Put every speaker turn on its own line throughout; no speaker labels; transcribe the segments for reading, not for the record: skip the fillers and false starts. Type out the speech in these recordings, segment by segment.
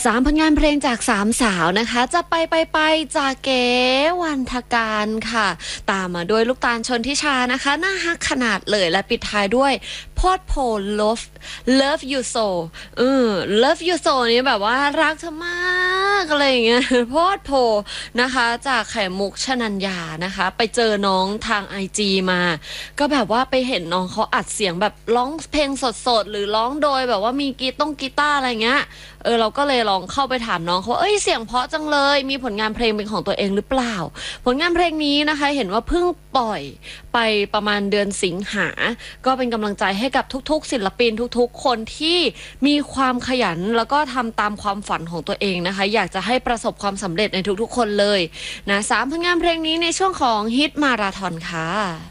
3 ผลงานเพลงจาก3 สาวนะคะจะไปจากเก๋วันทการค่ะตามมาด้วยลูกตาลชนทิชานะคะน่าฮักขนาดเลยและปิดท้ายด้วยพอดโพ love you so love you so นี่แบบว่ารักเธอมากอะไรอย่างเงี้ยพอดโพนะคะจากไข่มุกชนัญญานะคะไปเจอน้องทาง IG มาก็แบบว่าไปเห็นน้องเขาอัดเสียงแบบร้องเพลงสดๆหรือร้องโดยแบบว่ามีกีตาร์อะไรเงี้ยเราก็เลยลองเข้าไปถามน้องเขาเสียงเพราะจังเลยมีผลงานเพลงเป็นของตัวเองหรือเปล่าผลงานเพลงนี้นะคะเห็นว่าเพิ่งปล่อยไปประมาณเดือนสิงหาก็เป็นกำลังใจให้กับทุกๆศิลปินทุกๆคนที่มีความขยันแล้วก็ทำตามความฝันของตัวเองนะคะอยากจะให้ประสบความสำเร็จในทุกๆคนเลยนะ3 ผลงานเพลงนี้ในช่วงของฮิตมาราธอนค่ะ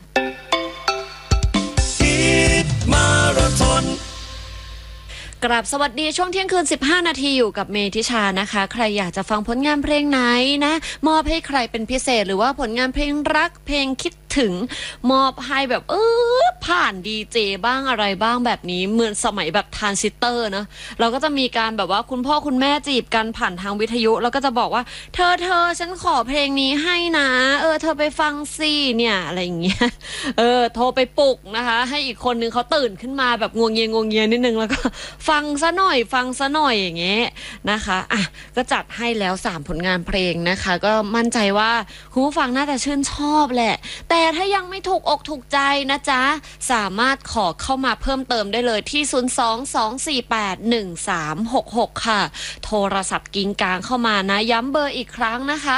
ฮิตมาราธอน
กราบสวัสดีช่วงเที่ยงคืน15 นาทีอยู่กับเมธิชานะคะใครอยากจะฟังผลงานเพลงไหนนะมอบให้ใครเป็นพิเศษหรือว่าผลงานเพลงรักเพลงคิดถึงมอบให้แบบผ่านดีเจบ้างอะไรบ้างแบบนี้เหมือนสมัยแบบทรานซิสเตอร์เนาะเราก็จะมีการแบบว่าคุณพ่อคุณแม่จีบกันผ่านทางวิทยุแล้วก็จะบอกว่าเธอฉันขอเพลงนี้ให้นะเธอไปฟังสิเนี่ยอะไรอย่างเงี้ยโทรไปปลุกนะคะให้อีกคนนึงเขาตื่นขึ้นมาแบบงวงเงียนิดนึงแล้วก็ฟังซะหน่อยอย่างเงี้ยนะคะก็จัดให้แล้ว3 ผลงานเพลงนะคะก็มั่นใจว่าคุณผู้ฟังน่าจะชื่นชอบแหละแต่ถ้ายังไม่ถูกอกถูกใจนะจ๊ะสามารถขอเข้ามาเพิ่มเติมได้เลยที่02-248-1366ค่ะโทรศัพท์กิ้งกลางเข้ามานะย้ำเบอร์อีกครั้งนะคะ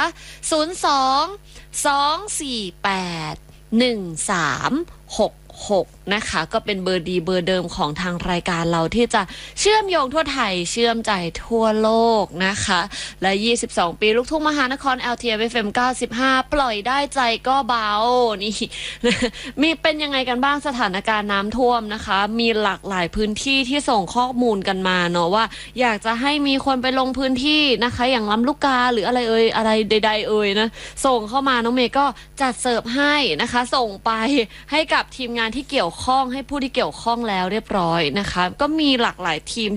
02-248-1366นะคะก็เป็นเบอร์ดีเบอร์เดิมของทางรายการเราที่จะเชื่อมโยงทั่วไทยเชื่อมใจทั่วโลกนะคะและ22 ปีลูกทุ่งมหานคร LTF FM 95ปล่อยได้ใจก็เบานี่มีเป็นยังไงกันบ้างสถานการณ์น้ำท่วมนะคะมีหลากหลายพื้นที่ที่ส่งข้อมูลกันมาเนาะว่าอยากจะให้มีคนไปลงพื้นที่นะคะอย่างลำลูกกาหรืออะไรอะไรใดๆนะส่งเข้ามาน้องเมย์ก็จัดเสิร์ฟให้นะคะส่งไปให้กับทีมงานที่เกี่ยวข้องให้ผู้ที่เกี่ยวข้องแล้วเรียบร้อยนะคะก็มีหลากหลายทีม